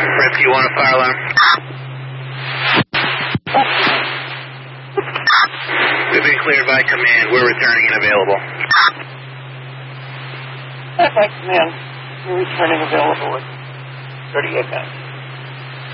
Rip, do you want a fire alarm? We've been cleared by command. We're returning and available. By command. We're returning available at 38 minutes.